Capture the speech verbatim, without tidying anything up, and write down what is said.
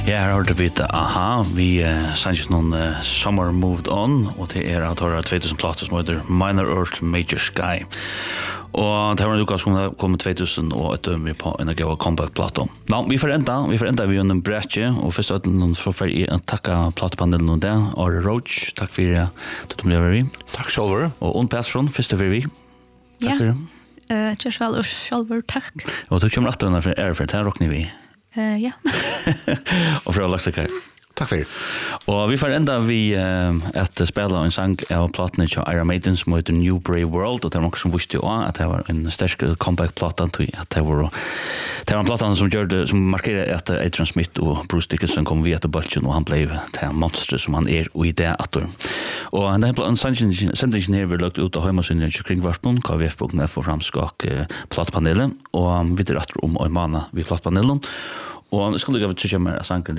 Ja, her har du vite, aha, vi uh, sanns noen uh, Summer Moved On, og det er at det er tvåtusen plater som heter Minor Earth, Major Sky. Og det var en uka som kom tvåtusen og et døm vi på en av gava comeback-plater. Nå, vi får enda, vi får enda vi gjennom bretje, og først og fremst for for å takke platepanelen og det, Are Roach, takk for at du ble vi. Takk selv. Og Unn Persson, først og fremst vi. Takk for det. Uh, Kjørs vel og selv, takk. Og du kommer rett under for Ærefert, her råkner vi. Uh, ja. Og fra Laksakar. Takk for det. Og vi får enda vi uh, at spela en sang av platene til Iron Maiden som heter New Brave World, og det var noen som visste jo at det var en sterk comeback-plata, at det var det var en plata som gjør det, som markerer at Adrian Smith og Bruce Dickinson kom via til Bulchen, og han ble til monster som han er, og i det atter. Og denne sendingen her vi lagt ut av Heimasynningen til Kringvarpen, K V F punkt N F og framskak uh, platepanelet, og vi er atter om Oimana vi platepanelen. Og nå skal du gjøre til å mer av sangen